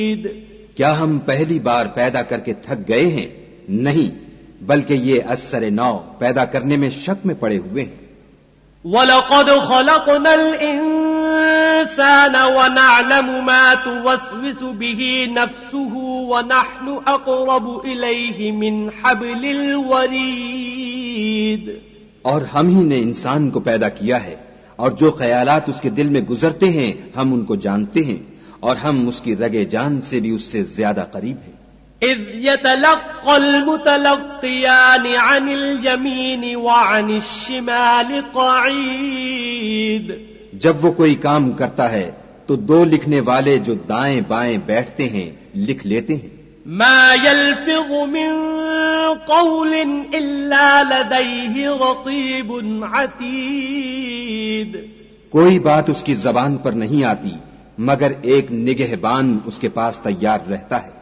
کیا ہم پہلی بار پیدا کر کے تھک گئے ہیں؟ نہیں، بلکہ یہ اثر نو پیدا کرنے میں شک میں پڑے ہوئے ہیں۔ وَلَقَدْ خَلَقْنَا الْإِنسَانَ وَنَعْلَمُ مَا تُوَسْوِسُ بِهِ نَفْسُهُ وَنَحْنُ أَقْرَبُ إِلَيْهِ مِنْ حَبْلِ الْوَرِيدِ۔ اور ہم ہی نے انسان کو پیدا کیا ہے، اور جو خیالات اس کے دل میں گزرتے ہیں ہم ان کو جانتے ہیں، اور ہم اس کی رگے جان سے بھی اس سے زیادہ قریب ہیں۔ اذ يتلقى المتلقيان عن اليمين وعن الشمال قعيد۔ جب وہ کوئی کام کرتا ہے تو دو لکھنے والے جو دائیں بائیں بیٹھتے ہیں لکھ لیتے ہیں۔ ما يلفظ من قول الا لديه رقيب عتيد۔ کوئی بات اس کی زبان پر نہیں آتی مگر ایک نگہبان اس کے پاس تیار رہتا ہے۔